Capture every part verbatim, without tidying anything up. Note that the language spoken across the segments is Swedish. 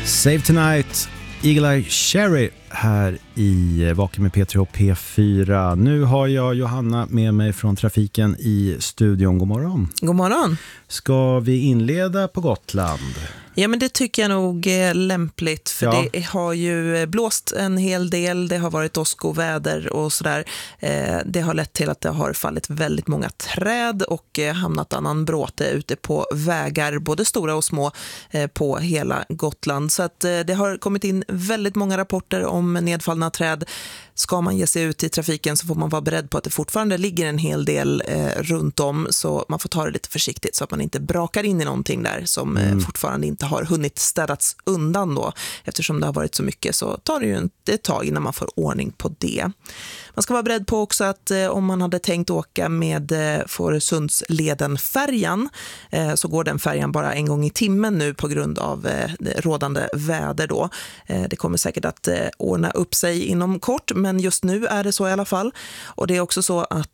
Save Tonight, Eagle Eye Cherry här i Vaken med P tre och P fyra. Nu har jag Johanna med mig från trafiken i studion. God morgon. God morgon. Ska vi inleda på Gotland? Ja, men det tycker jag nog är lämpligt, för Ja. det har ju blåst en hel del, det har varit åskoväder och sådär. Eh, det har lett till att det har fallit väldigt många träd och eh, hamnat annan bråte ute på vägar, både stora och små, eh, på hela Gotland. Så att eh, det har kommit in väldigt många rapporter om nedfallna träd. Ska man ge sig ut i trafiken så får man vara beredd på att det fortfarande ligger en hel del eh, runt om, så man får ta det lite försiktigt så att man inte brakar in i någonting där som eh, Mm. fortfarande inte har hunnit städats undan då. Eftersom det har varit så mycket så tar det ju inte ett tag innan man får ordning på det. Man ska vara beredd på också att eh, om man hade tänkt åka med eh, Fårösundsleden-färjan eh, så går den färjan bara en gång i timmen nu på grund av eh, det rådande väder då. Eh, det kommer säkert att eh, ordna upp sig inom kort, men just nu är det så i alla fall. Och det är också så att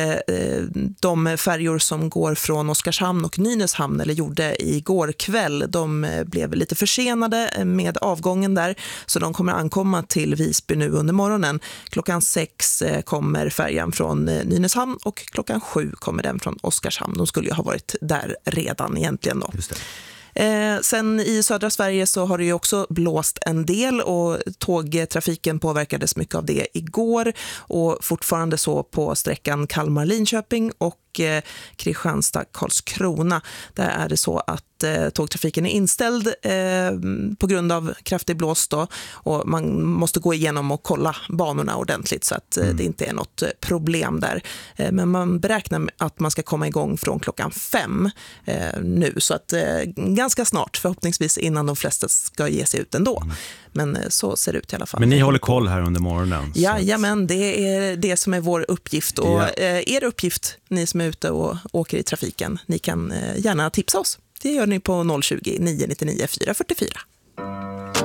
de färjor som går från Oskarshamn och Nynäshamn, eller gjorde igår kväll, de blev lite försenade med avgången där, så de kommer ankomma till Visby nu under morgonen. Klockan sex kommer färjan från Nynäshamn och klockan sju kommer den från Oskarshamn. De skulle ju ha varit där redan egentligen då. Just det. Eh, sen i södra Sverige så har det ju också blåst en del och tågtrafiken påverkades mycket av det igår, och fortfarande så på sträckan Kalmar-Linköping och eh, Kristianstad-Karlskrona. Där är det så att eh, tågtrafiken är inställd eh, på grund av kraftig blåst då, och man måste gå igenom och kolla banorna ordentligt så att eh, Mm. det inte är något problem där. Eh, men man beräknar att man ska komma igång från klockan fem eh, nu, så att eh, ganska snart, förhoppningsvis innan de flesta ska ge sig ut ändå. Mm. Men eh, så ser det ut i alla fall. Men ni håller koll här under morgonen? så Ja, att- jamen, det är det som är vår uppgift, och Ja. eh, er uppgift, ni som är ute och åker i trafiken, ni kan eh, gärna tipsa oss. Det gör ni på noll tjugo, nio nio nio, fyra fyra fyra.